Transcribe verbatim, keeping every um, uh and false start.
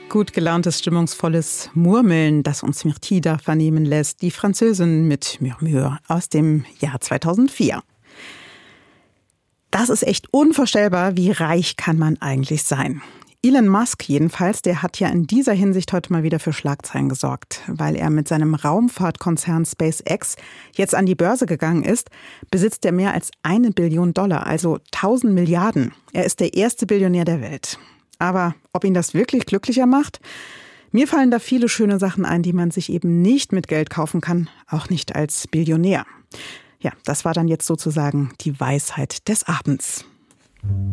Gut gelauntes, stimmungsvolles Murmeln, das uns Myrtille da vernehmen lässt. Die Französin mit Murmure aus dem Jahr zweitausendvier. Das ist echt unvorstellbar, wie reich kann man eigentlich sein. Elon Musk jedenfalls, der hat ja in dieser Hinsicht heute mal wieder für Schlagzeilen gesorgt. Weil er mit seinem Raumfahrtkonzern SpaceX jetzt an die Börse gegangen ist, besitzt er mehr als eine Billion Dollar, also tausend Milliarden. Er ist der erste Billionär der Welt. Aber ob ihn das wirklich glücklicher macht? Mir fallen da viele schöne Sachen ein, die man sich eben nicht mit Geld kaufen kann, auch nicht als Billionär. Ja, das war dann jetzt sozusagen die Weisheit des Abends.